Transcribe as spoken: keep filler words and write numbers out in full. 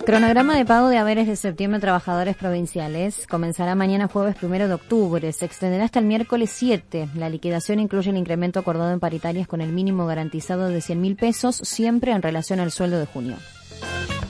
Cronograma de pago de haberes de septiembre a trabajadores provinciales comenzará mañana jueves primero de octubre. Se extenderá hasta el miércoles siete. La liquidación incluye el incremento acordado en paritarias con el mínimo garantizado de cien mil pesos, siempre en relación al sueldo de junio.